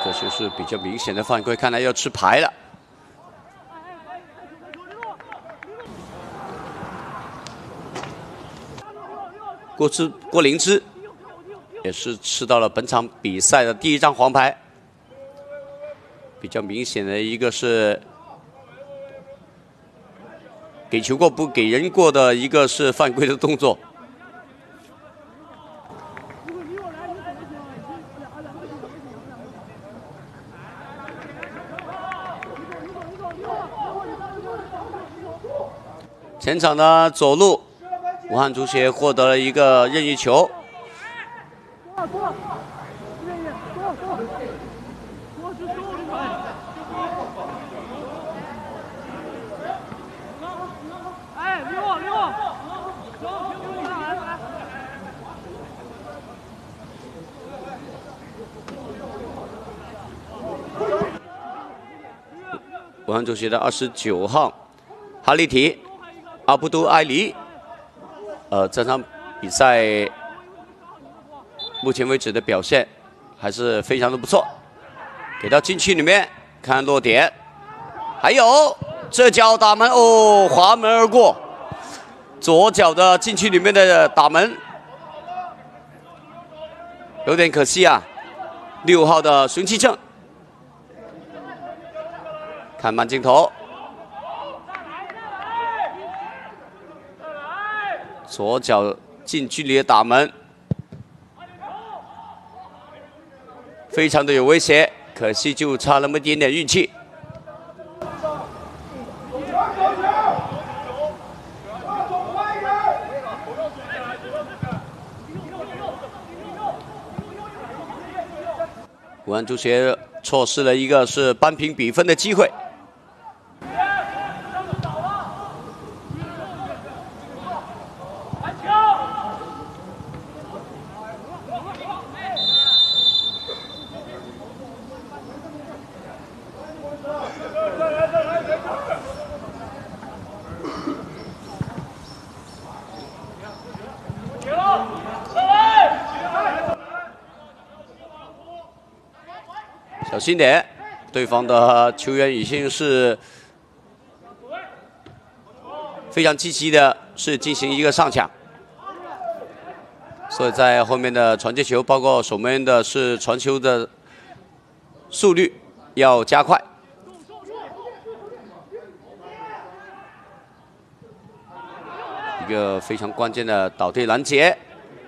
这就是比较明显的犯规，看来要吃牌了。郭灵芝也是吃到了本场比赛的第1张黄牌，比较明显的一个是给球过不给人过的一个是犯规的动作。 前场的左路，武汉足协获得了一个任意球。武汉足协的29号哈利提。 阿布都埃里，这场比赛目前为止的表现还是非常的不错，给到禁区里面看落点，还有这脚打门哦，滑门而过，左脚的禁区里面的打门，有点可惜啊。6号的孙继正，看慢镜头。 左脚近距离的打门，非常的有威胁，可惜就差那么一点点运气。武汉足协错失了一个是扳平比分的机会。 小心点，对方的球员已经是非常积极的，是进行一个上抢，所以在后面的传接球，包括守门员的是传球的速率要加快。一个非常关键的倒退拦截。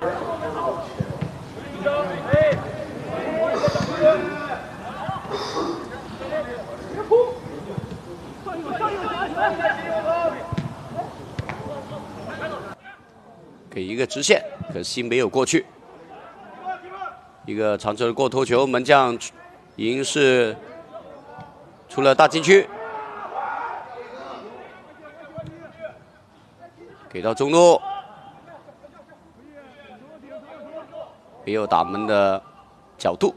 给一个直线，可惜没有过去。一个长球的过头球，门将已经是出了大禁区，给到中路，没有打门的角度。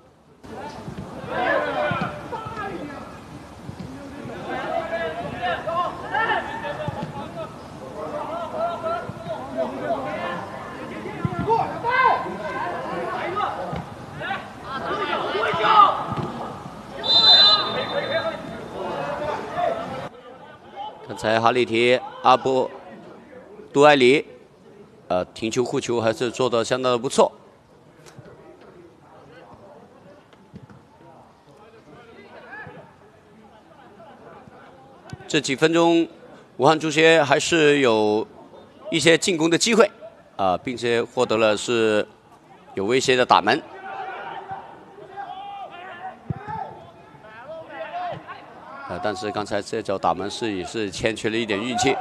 刚才哈利提、阿布杜埃里，停球护球还是做得相当的不错。这几分钟，武汉足协还是有一些进攻的机会，并且获得了是有威胁的打门。 但是刚才这脚打门也是欠缺了一点运气。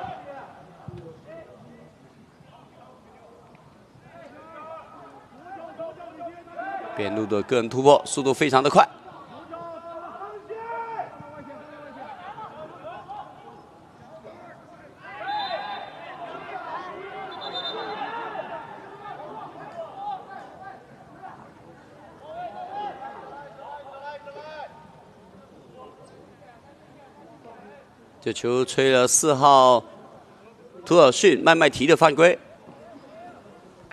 边路的个人突破速度非常的快。这球吹了4号图尔逊麦麦提的犯规，